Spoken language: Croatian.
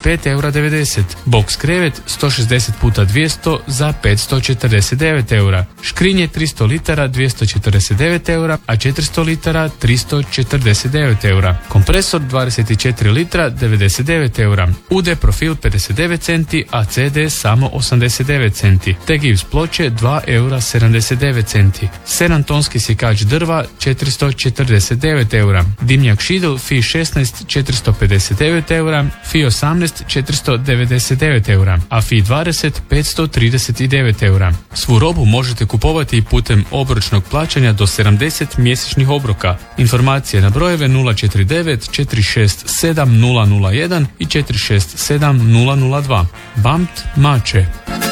€5,90. Box krevet 160x200 za €549. Škrinje 300 litara €249, a 400 litara €349. Kompresor 24 litra €99. UD profil 59 centi, a CD samo 89 centi. Te gips ploče €2,79. 7 tonski sjekač drva €449. Dimnjak Šidl FI 16 €459, FI 18 €499, a FI 20 €539. Svu robu možete kupovati putem obročnog plaćanja do 70 mjesečnih obroka. Informacije na brojeve 049 467 001 i 467 002. BAMT Mače.